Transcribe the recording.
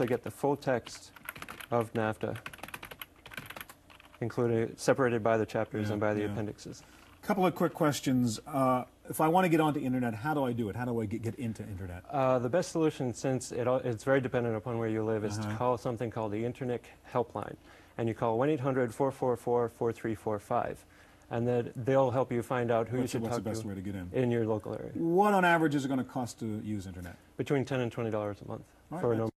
to get the full text of NAFTA, including separated by the chapters and by the appendixes. A couple of quick questions. If I want to get onto internet, how do I do it? How do I get into internet? The best solution, since it's very dependent upon where you live, is to call something called the Internet Helpline. And you call 1-800-444-4345. And then they'll help you find out who you should talk to. What's the best way to get in your local area. What on average is it going to cost to use internet? Between $10 and $20 a month for a normal